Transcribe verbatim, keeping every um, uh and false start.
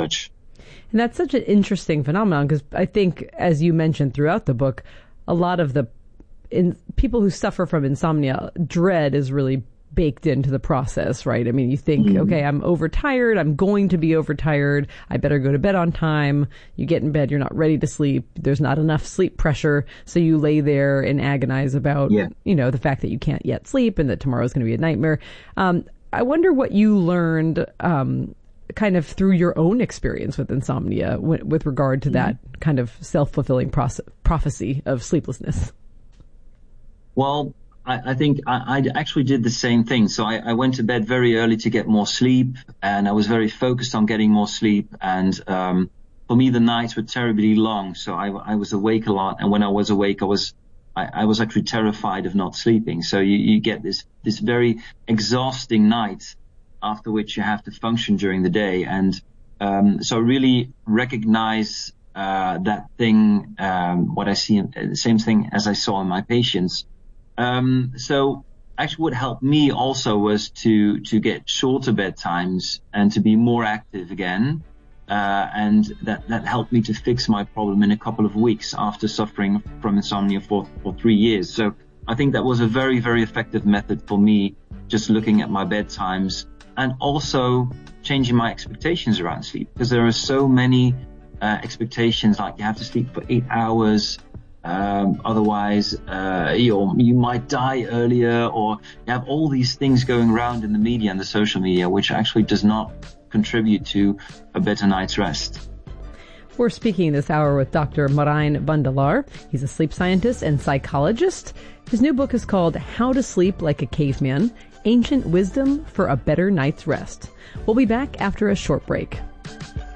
much. And that's such an interesting phenomenon because I think, as you mentioned throughout the book, a lot of the in, people who suffer from insomnia, dread is really baked into the process, right? I mean, you think, mm-hmm. okay, I'm overtired. I'm going to be overtired. I better go to bed on time. You get in bed. You're not ready to sleep. There's not enough sleep pressure. So you lay there and agonize about, yeah. you know, the fact that you can't yet sleep and that tomorrow's going to be a nightmare. Um, I wonder what you learned, um, kind of through your own experience with insomnia w- with regard to mm-hmm. that kind of self-fulfilling proce- prophecy of sleeplessness. Well, I think I, I actually did the same thing. So I, I went to bed very early to get more sleep, and I was very focused on getting more sleep. And um, for me, the nights were terribly long, so I, I was awake a lot. And when I was awake, I was I, I was actually terrified of not sleeping. So you, you get this this very exhausting night after which you have to function during the day. And um, so really recognize uh, that thing, um, what I see, the same thing as I saw in my patients. Um, so actually what helped me also was to, to get shorter bedtimes and to be more active again. Uh, and that, that helped me to fix my problem in a couple of weeks after suffering from insomnia for, for three years. So I think that was a very, very effective method for me, just looking at my bedtimes and also changing my expectations around sleep, because there are so many, uh, expectations, like you have to sleep for eight hours. Um, otherwise, uh, you you might die earlier, or you have all these things going around in the media and the social media, which actually does not contribute to a better night's rest. We're speaking this hour with Doctor Marijn Bundelar. He's a sleep scientist and psychologist. His new book is called How to Sleep Like a Caveman, Ancient Wisdom for a Better Night's Rest. We'll be back after a short break.